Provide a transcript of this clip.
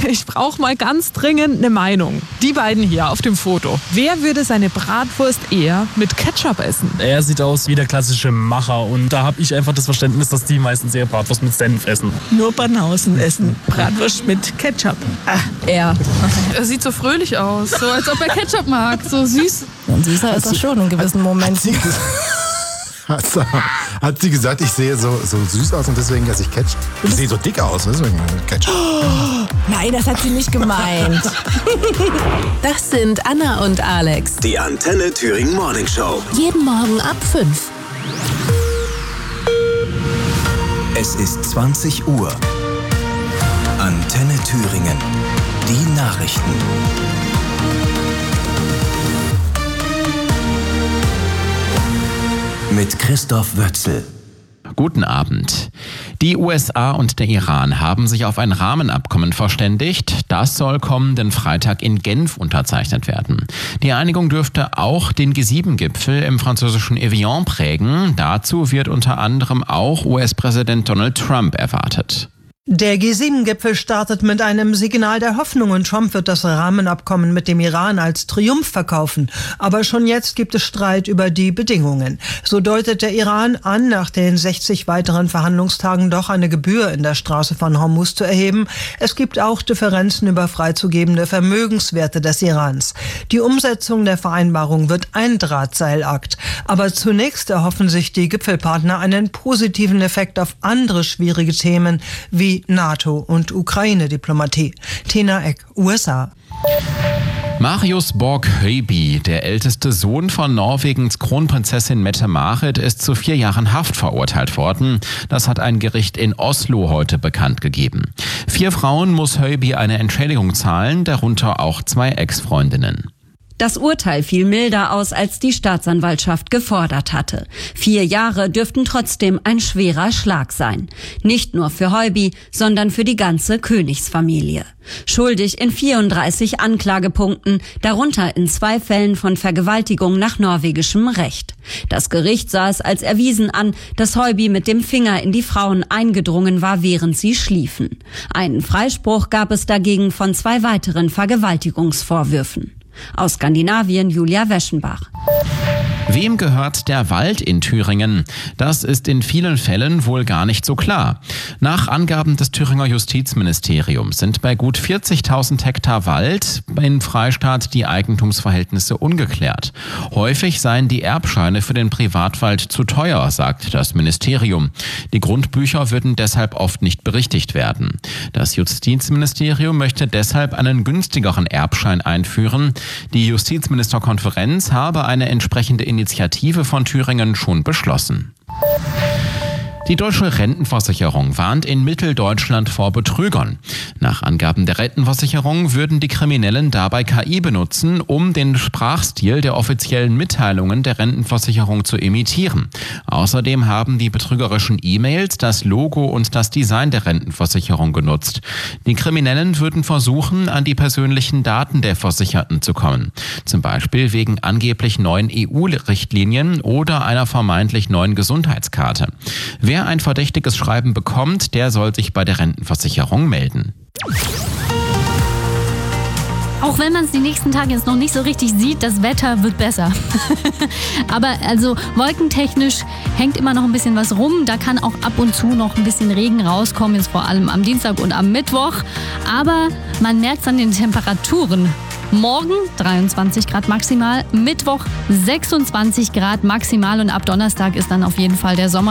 ich brauche mal ganz dringend eine Meinung. Die beiden hier auf dem Foto. Wer würde seine Bratwurst eher mit Ketchup essen? Er sieht aus wie der klassische Macher und da habe ich einfach das Verständnis, dass die meistens eher Bratwurst mit Senf essen. Nur Banausen essen Bratwurst mit Ketchup. Er. Er sieht so fröhlich aus, so als ob er Ketchup mag, so süß. Und süßer ist er schon in gewissen Momenten. Hat sie gesagt, ich sehe so süß aus und deswegen esse ich Ketchup? Ich sehe so dick aus, deswegen Ketchup. Oh, nein, das hat sie nicht gemeint. Das sind Anna und Alex. Die Antenne Thüringen Morning Show. Jeden Morgen ab 5. Es ist 20 Uhr. Antenne Thüringen. Die Nachrichten. Mit Christoph Wötzel. Guten Abend. Die USA und der Iran haben sich auf ein Rahmenabkommen verständigt. Das soll kommenden Freitag in Genf unterzeichnet werden. Die Einigung dürfte auch den G7-Gipfel im französischen Evian prägen. Dazu wird unter anderem auch US-Präsident Donald Trump erwartet. Der G7-Gipfel startet mit einem Signal der Hoffnung und Trump wird das Rahmenabkommen mit dem Iran als Triumph verkaufen. Aber schon jetzt gibt es Streit über die Bedingungen. So deutet der Iran an, nach den 60 weiteren Verhandlungstagen doch eine Gebühr in der Straße von Hormuz zu erheben. Es gibt auch Differenzen über freizugebende Vermögenswerte des Irans. Die Umsetzung der Vereinbarung wird ein Drahtseilakt. Aber zunächst erhoffen sich die Gipfelpartner einen positiven Effekt auf andere schwierige Themen wie NATO- und Ukraine-Diplomatie. Tina Eck, USA. Marius Borg-Høiby, der älteste Sohn von Norwegens Kronprinzessin Mette-Marit, ist zu 4 Jahren Haft verurteilt worden. Das hat ein Gericht in Oslo heute bekannt gegeben. 4 Frauen muss Høiby eine Entschädigung zahlen, darunter auch 2 Ex-Freundinnen. Das Urteil fiel milder aus, als die Staatsanwaltschaft gefordert hatte. 4 Jahre dürften trotzdem ein schwerer Schlag sein. Nicht nur für Høiby, sondern für die ganze Königsfamilie. Schuldig in 34 Anklagepunkten, darunter in 2 Fällen von Vergewaltigung nach norwegischem Recht. Das Gericht sah es als erwiesen an, dass Høiby mit dem Finger in die Frauen eingedrungen war, während sie schliefen. Einen Freispruch gab es dagegen von 2 weiteren Vergewaltigungsvorwürfen. Aus Skandinavien Julia Weschenbach. Wem gehört der Wald in Thüringen? Das ist in vielen Fällen wohl gar nicht so klar. Nach Angaben des Thüringer Justizministeriums sind bei gut 40.000 Hektar Wald im Freistaat die Eigentumsverhältnisse ungeklärt. Häufig seien die Erbscheine für den Privatwald zu teuer, sagt das Ministerium. Die Grundbücher würden deshalb oft nicht berichtigt werden. Das Justizministerium möchte deshalb einen günstigeren Erbschein einführen. Die Justizministerkonferenz habe eine entsprechende Initiative von Thüringen schon beschlossen. Die Deutsche Rentenversicherung warnt in Mitteldeutschland vor Betrügern. Nach Angaben der Rentenversicherung würden die Kriminellen dabei KI benutzen, um den Sprachstil der offiziellen Mitteilungen der Rentenversicherung zu imitieren. Außerdem haben die betrügerischen E-Mails das Logo und das Design der Rentenversicherung genutzt. Die Kriminellen würden versuchen, an die persönlichen Daten der Versicherten zu kommen. Zum Beispiel wegen angeblich neuen EU-Richtlinien oder einer vermeintlich neuen Gesundheitskarte. Wer ein verdächtiges Schreiben bekommt, der soll sich bei der Rentenversicherung melden. Auch wenn man es die nächsten Tage jetzt noch nicht so richtig sieht, das Wetter wird besser. Aber also wolkentechnisch hängt immer noch ein bisschen was rum. Da kann auch ab und zu noch ein bisschen Regen rauskommen, jetzt vor allem am Dienstag und am Mittwoch. Aber man merkt es an den Temperaturen. Morgen 23 Grad maximal, Mittwoch 26 Grad maximal und ab Donnerstag ist dann auf jeden Fall der Sommer.